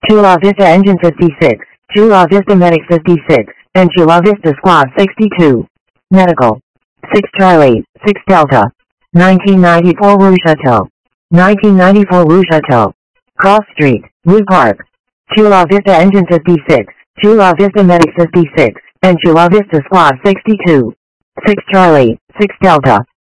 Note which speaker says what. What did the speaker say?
Speaker 1: Chula Vista Engine 56, Chula Vista Medic 56, and Chula Vista Squad 62. Medical. 6 Charlie, 6 Delta. 1994 Rue Chateau. 1994 Rue Chateau. Cross Street, Rue Park. Chula Vista Engine 56, Chula Vista Medic 56, and Chula Vista Squad 62. 6 Charlie, 6 Delta.